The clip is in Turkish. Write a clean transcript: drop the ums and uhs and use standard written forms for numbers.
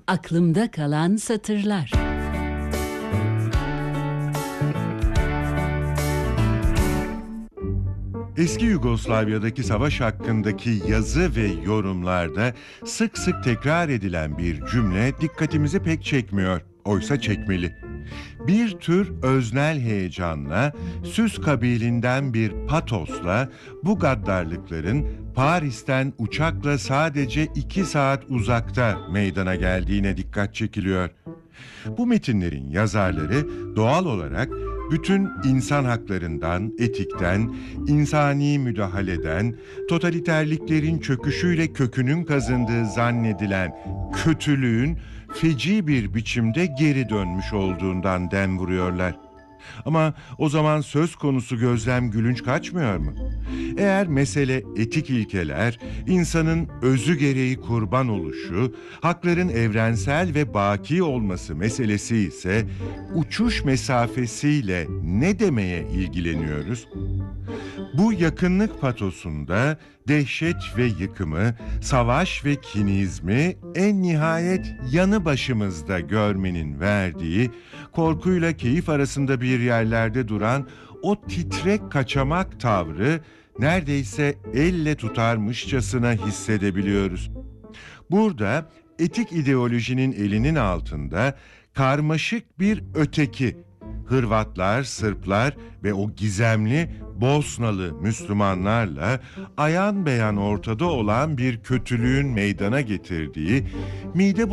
Aklımda kalan satırlar. Eski Yugoslavya'daki savaş hakkındaki yazı ve yorumlarda sık sık tekrar edilen bir cümle dikkatimizi pek çekmiyor. Oysa çekmeli. Bir tür öznel heyecanla, süs kabilinden bir patosla bu gaddarlıkların Paris'ten uçakla sadece 2 saat uzakta meydana geldiğine dikkat çekiliyor. Bu metinlerin yazarları doğal olarak bütün insan haklarından, etikten, insani müdahaleden, totaliterliklerin çöküşüyle kökünün kazındığı zannedilen kötülüğün feci bir biçimde geri dönmüş olduğundan dem vuruyorlar. Ama o zaman söz konusu gözlem gülünç kaçmıyor mu? Eğer mesele etik ilkeler, insanın özü gereği kurban oluşu, hakların evrensel ve baki olması meselesi ise uçuş mesafesiyle ne demeye ilgileniyoruz? Bu yakınlık patosunda dehşet ve yıkımı, savaş ve kinizmi en nihayet yanı başımızda görmenin verdiği, korkuyla keyif arasında bir yerlerde duran o titrek kaçamak tavrı neredeyse elle tutarmışçasına hissedebiliyoruz. Burada etik ideolojinin elinin altında karmaşık bir öteki, Hırvatlar, Sırplar ve o gizemli Bosnalı Müslümanlarla ayan beyan ortada olan bir kötülüğün meydana getirdiği, mide